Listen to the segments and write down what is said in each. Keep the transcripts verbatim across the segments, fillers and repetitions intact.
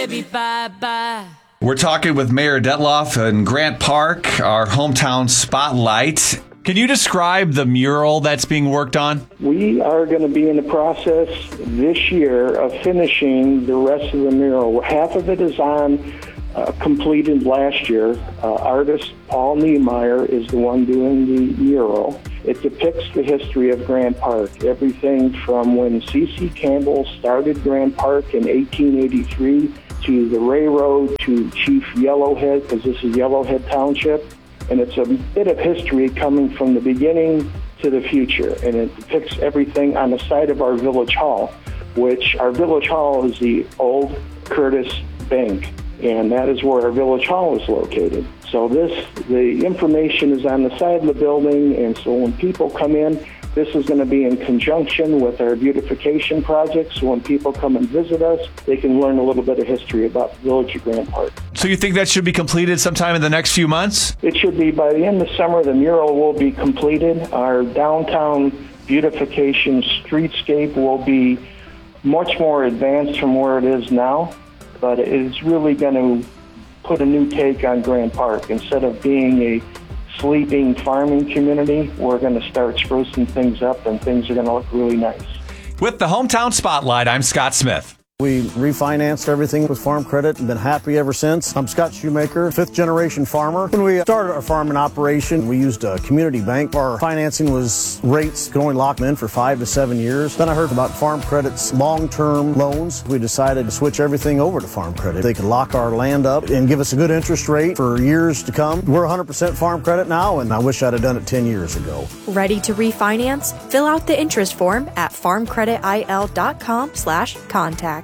baby, bye-bye. We're talking with Mayor Detloff in Grant Park, our hometown spotlight. Can you describe the mural that's being worked on? We are going to be in the process this year of finishing the rest of the mural. Half of it is on, uh, completed last year. Uh, artist Paul Niemeyer is the one doing the mural. It depicts the history of Grant Park, everything from when C C Campbell started Grant Park in eighteen eighty-three to the railroad to Chief Yellowhead, because this is Yellowhead Township. And it's a bit of history coming from the beginning to the future. And it depicts everything on the side of our village hall, which our village hall is the old Curtis Bank. And that is where our village hall is located. So this, the information is on the side of the building. And so when people come in, this is going to be in conjunction with our beautification project. So when people come and visit us, they can learn a little bit of history about the village of Grant Park. So you think that should be completed sometime in the next few months? It should be. By the end of summer, the mural will be completed. Our downtown beautification streetscape will be much more advanced from where it is now, but it is really going to put a new take on Grant Park. Instead of being a sleeping farming community, we're going to start sprucing things up, and things are going to look really nice. With the Hometown Spotlight, I'm Scott Smith. We refinanced everything with Farm Credit and been happy ever since. I'm Scott Shoemaker, fifth generation farmer. When we started our farming operation, we used a community bank. Our financing was rates could only lock them in for five to seven years. Then I heard about Farm Credit's long-term loans. We decided to switch everything over to Farm Credit. They could lock our land up and give us a good interest rate for years to come. We're one hundred percent Farm Credit now, and I wish I'd have done it ten years ago. Ready to refinance? Fill out the interest form at farmcreditil.com slash contact.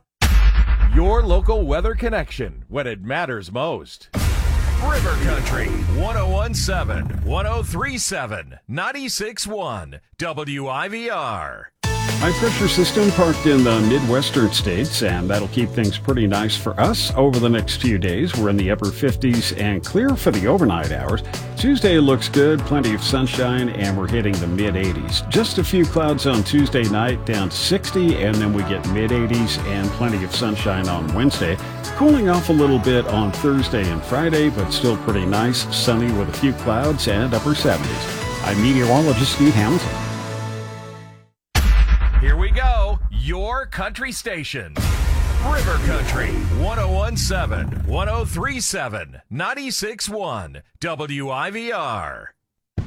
Your local weather connection when it matters most. River Country, one oh one point seven, one oh three point seven, ninety-six point one, W I V R. High pressure system parked in the Midwestern states, and that'll keep things pretty nice for us over the next few days. We're in the upper fifties and clear for the overnight hours. Tuesday looks good, plenty of sunshine, and we're hitting the mid eighties. Just a few clouds on Tuesday night, down sixty, and then we get mid eighties and plenty of sunshine on Wednesday. Cooling off a little bit on Thursday and Friday, but still pretty nice, sunny with a few clouds and upper seventies. I'm meteorologist Steve Hamilton. Here we go, your country station. River Country, one oh one point seven, one oh three point seven, ninety-six point one, W I V R.